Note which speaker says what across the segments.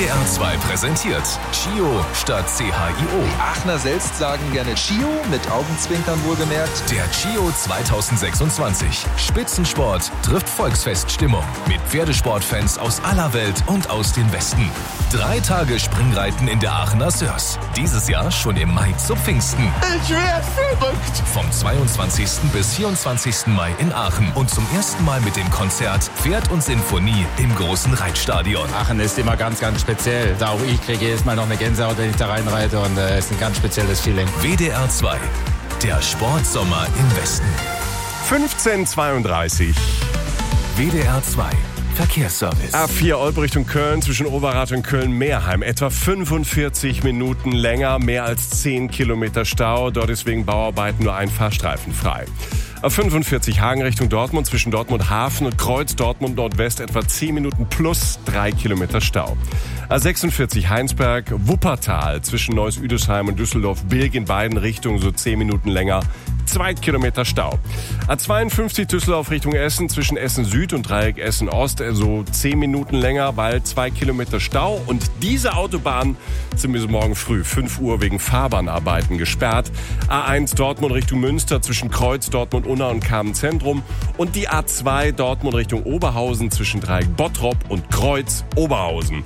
Speaker 1: WDR 2 präsentiert Chio statt CHIO.
Speaker 2: Die Aachener selbst sagen gerne Chio, mit Augenzwinkern wohlgemerkt.
Speaker 1: Der Chio 2026. Spitzensport trifft Volksfeststimmung. Mit Pferdesportfans aus aller Welt und aus den Westen. 3 Tage Springreiten in der Aachener Sörs. Dieses Jahr schon im Mai zu Pfingsten.
Speaker 2: Ich werd verrückt!
Speaker 1: Vom 22. bis 24. Mai in Aachen. Und zum ersten Mal mit dem Konzert Pferd und Sinfonie im großen Reitstadion.
Speaker 3: Aachen ist immer ganz, ganz speziell. Auch ich kriege jedes Mal noch eine Gänsehaut, wenn ich da reinreite, und es ist ein ganz spezielles Feeling.
Speaker 1: WDR 2, der Sportsommer im Westen.
Speaker 4: 15:32.
Speaker 1: WDR 2, Verkehrsservice.
Speaker 4: A4 Olpe Richtung Köln zwischen Overath und Köln-Meerheim. Etwa 45 Minuten länger, mehr als 10 Kilometer Stau. Dort ist wegen Bauarbeiten nur ein Fahrstreifen frei. A45 Hagen Richtung Dortmund zwischen Dortmund Hafen und Kreuz Dortmund Nordwest etwa 10 Minuten plus 3 Kilometer Stau. A46 Heinsberg Wuppertal zwischen Neuss-Üdesheim und Düsseldorf-Bilk in beiden Richtungen so 10 Minuten länger. 2 Kilometer Stau. A52 Düsseldorf Richtung Essen zwischen Essen Süd und Dreieck Essen Ost so 10 Minuten länger, weil 2 Kilometer Stau. Und diese Autobahn sind bis morgen früh 5 Uhr wegen Fahrbahnarbeiten gesperrt. A1 Dortmund Richtung Münster zwischen Kreuz Dortmund-Unna und Kamen Zentrum. Und die A2 Dortmund Richtung Oberhausen zwischen Dreieck Bottrop und Kreuz Oberhausen.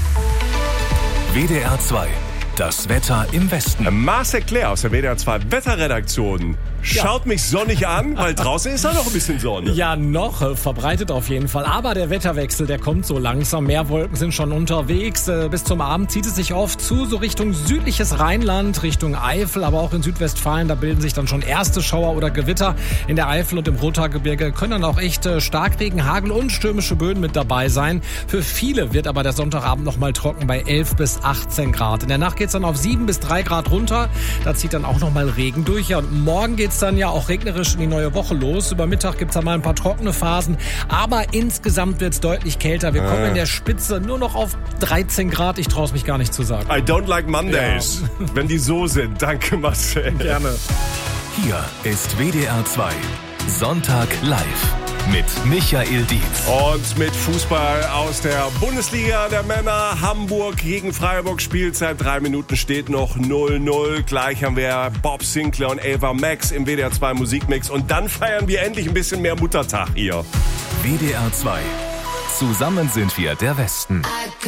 Speaker 1: WDR 2, das Wetter im Westen.
Speaker 4: Marcel Claire aus der WDR 2 Wetterredaktion schaut mich sonnig an, weil draußen ist ja noch ein bisschen Sonne.
Speaker 5: Ja, noch verbreitet auf jeden Fall. Aber der Wetterwechsel, der kommt so langsam. Mehr Wolken sind schon unterwegs. Bis zum Abend zieht es sich oft zu, so Richtung südliches Rheinland, Richtung Eifel, aber auch in Südwestfalen. Da bilden sich dann schon erste Schauer oder Gewitter. In der Eifel und im Rothaargebirge können dann auch echt Starkregen, Hagel und stürmische Böen mit dabei sein. Für viele wird aber der Sonntagabend noch mal trocken bei 11 bis 18 Grad. In der Nacht geht's dann auf 7 bis 3 Grad runter. Da zieht dann auch noch mal Regen durch. Ja, und morgen geht's dann ja auch regnerisch in die neue Woche los. Über Mittag gibt's dann mal ein paar trockene Phasen. Aber insgesamt wird's deutlich kälter. Wir kommen in der Spitze nur noch auf 13 Grad. Ich traue es mich gar nicht zu sagen.
Speaker 4: I don't like Mondays, wenn die so sind. Danke, Marcel.
Speaker 5: Gerne.
Speaker 1: Hier ist WDR 2, Sonntag live mit Michael Dietz.
Speaker 4: Und mit Fußball aus der Bundesliga der Männer. Hamburg gegen Freiburg. Spielzeit 3 Minuten steht noch 0-0. Gleich haben wir Bob Sinclair und Ava Max im WDR 2 Musikmix. Und dann feiern wir endlich ein bisschen mehr Muttertag hier.
Speaker 1: WDR 2, zusammen sind wir der Westen.